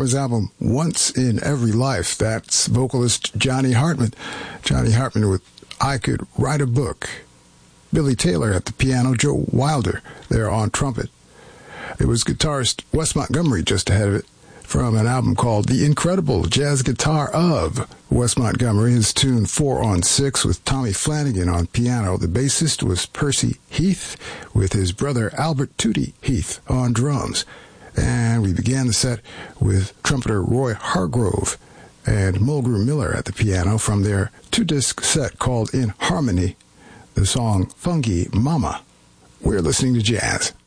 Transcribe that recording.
his album Once in Every Life. That's vocalist Johnny Hartman. Johnny Hartman with I Could Write a Book. Billy Taylor at the piano, Joe Wilder there on trumpet. It was guitarist Wes Montgomery just ahead of it from an album called The Incredible Jazz Guitar of Wes Montgomery. His tune 4 on 6 with Tommy Flanagan on piano. The bassist was Percy Heath with his brother Albert Tootie Heath on drums. And we began the set with trumpeter Roy Hargrove and Mulgrew Miller at the piano from their 2-disc set called In Harmony, the song Funky Mama. We're listening to jazz.